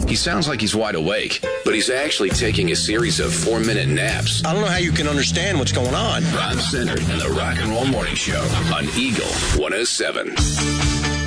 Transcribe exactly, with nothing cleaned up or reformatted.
He sounds like he's wide awake, but he's actually taking a series of four-minute naps. I don't know how you can understand what's going on. Ron Centered and the Rock and Roll Morning Show on Eagle one oh seven.